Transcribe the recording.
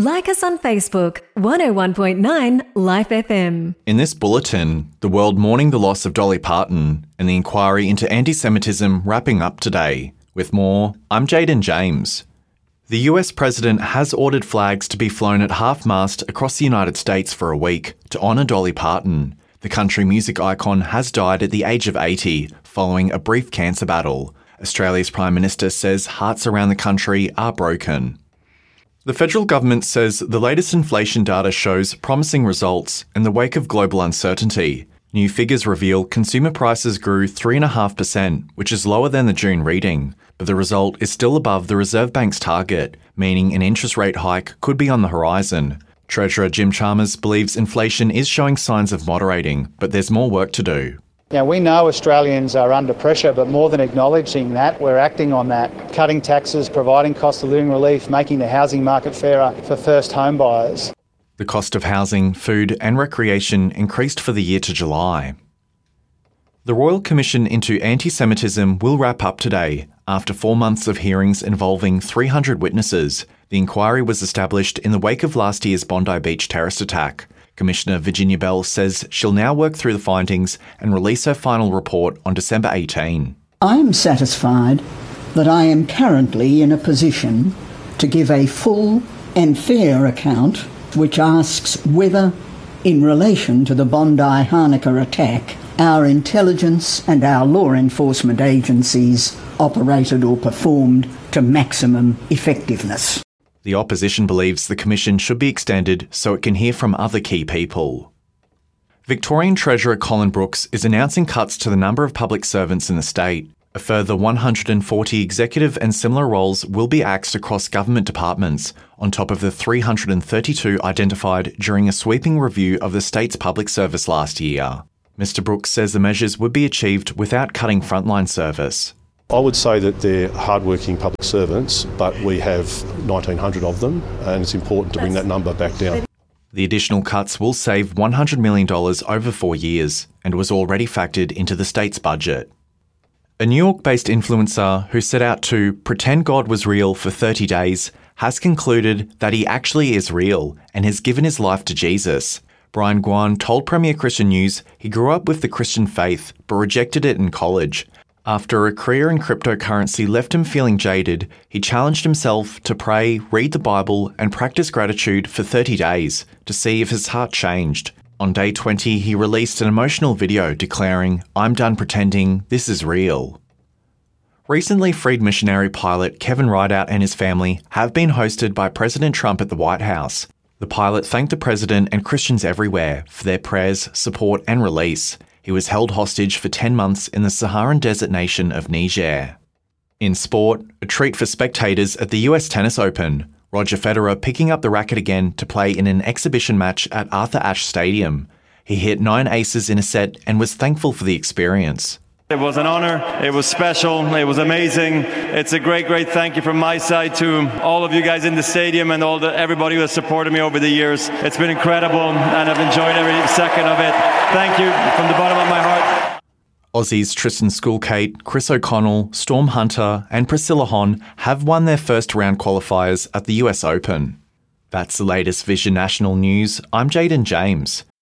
Like us on Facebook, 101.9 Life FM. In this bulletin, the world mourning the loss of Dolly Parton and the inquiry into anti-Semitism wrapping up today. With more, I'm Jaden James. The US president has ordered flags to be flown at half-mast across the United States for a week to honour Dolly Parton. The country music icon has died at the age of 80 following a brief cancer battle. Australia's Prime Minister says hearts around the country are broken. The federal government says the latest inflation data shows promising results in the wake of global uncertainty. New figures reveal consumer prices grew 3.5%, which is lower than the June reading, but the result is still above the Reserve Bank's target, meaning an interest rate hike could be on the horizon. Treasurer Jim Chalmers believes inflation is showing signs of moderating, but there's more work to do. Now, we know Australians are under pressure, but more than acknowledging that, we're acting on that. Cutting taxes, providing cost of living relief, making the housing market fairer for first home buyers. The cost of housing, food and recreation increased for the year to July. The Royal Commission into Anti-Semitism will wrap up today after 4 months of hearings involving 300 witnesses. The inquiry was established in the wake of last year's Bondi Beach terrorist attack. Commissioner Virginia Bell says she'll now work through the findings and release her final report on December 18. I am satisfied that I am currently in a position to give a full and fair account which asks whether, in relation to the Bondi Hanukkah attack, our intelligence and our law enforcement agencies operated or performed to maximum effectiveness. The opposition believes the commission should be extended so it can hear from other key people. Victorian Treasurer Colin Brooks is announcing cuts to the number of public servants in the state. A further 140 executive and similar roles will be axed across government departments, on top of the 332 identified during a sweeping review of the state's public service last year. Mr Brooks says the measures would be achieved without cutting frontline service. I would say that they're hard-working public servants, but we have 1,900 of them, and it's important to bring that number back down. The additional cuts will save $100 million over 4 years and was already factored into the state's budget. A New York-based influencer who set out to pretend God was real for 30 days has concluded that he actually is real and has given his life to Jesus. Brian Guan told Premier Christian News he grew up with the Christian faith but rejected it in college. After a career in cryptocurrency left him feeling jaded, he challenged himself to pray, read the Bible, and practice gratitude for 30 days to see if his heart changed. On day 20, he released an emotional video declaring, "I'm done pretending, this is real." Recently freed missionary pilot Kevin Rideout and his family have been hosted by President Trump at the White House. The pilot thanked the president and Christians everywhere for their prayers, support, and release. He was held hostage for 10 months in the Saharan desert nation of Niger. In sport, a treat for spectators at the US Tennis Open. Roger Federer picking up the racket again to play in an exhibition match at Arthur Ashe Stadium. He hit 9 aces in a set and was thankful for the experience. It was an honour, it was special, it was amazing. It's a great thank you from my side to all of you guys in the stadium and everybody who has supported me over the years. It's been incredible and I've enjoyed every second of it. Thank you from the bottom of my heart. Aussies Tristan Skulkate, Chris O'Connell, Storm Hunter and Priscilla Hon have won their first round qualifiers at the US Open. That's the latest Vision National News. I'm Jaden James.